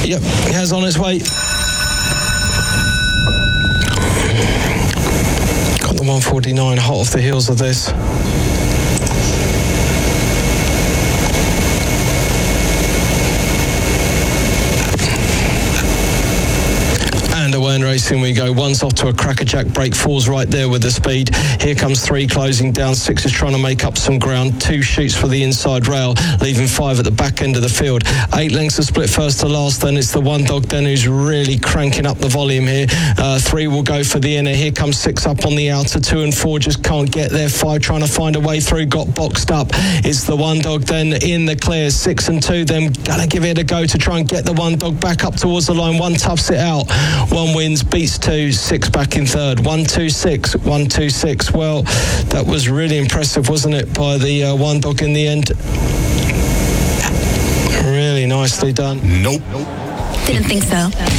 Yep, he has on its way. Got the 149 hot off the heels of this. And away and racing we go. One's off to a crackerjack break. Four's right there with the speed. Here comes three closing down. Six is trying to make up some ground. Two shoots for the inside rail, leaving five at the back end of the field. 8 lengths of split first to last. Then it's the One Dog then who's really cranking up the volume here. 3 will go for the inner. Here comes 6 up on the outer. 2 and 4 just can't get there. 5 trying to find a way through. Got boxed up. It's the One Dog then in the clear. 6 and 2 then gonna give it a go to try and get the One Dog back up towards the line. 1 toughs it out. 1 wins, beats 2, 6 back in third. 1, 2, 6, 1, 2, 6. Well, that was really impressive, wasn't it, by the One Dog in the end? Really nicely done. Nope. Didn't think so.